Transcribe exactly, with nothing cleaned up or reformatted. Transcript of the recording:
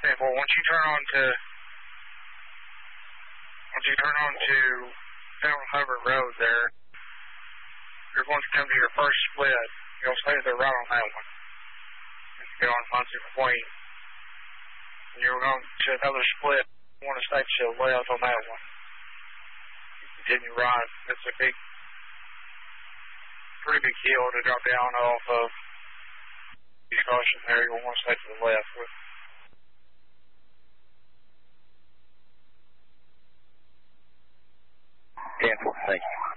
ten four, once you turn on to, once you turn on to Federal Hubbard Road there, you're going to come to your first split. You'll stay there right on that one. And you go on Ponce McQueen. And you're going to another split. You want to stay to the left on that one. You continue right. It's a big, pretty big hill to drop down off of. Caution there. You'll want to stay to the left with. ten four, thank you.